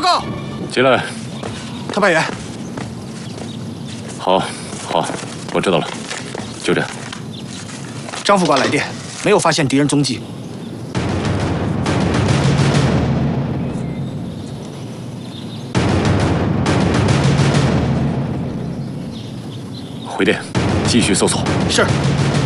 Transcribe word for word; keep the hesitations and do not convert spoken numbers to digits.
告。 进来。 特派员。 好，好，我知道了，就这。 张副官来电，没有发现敌人踪迹。 回电，继续搜索。 是。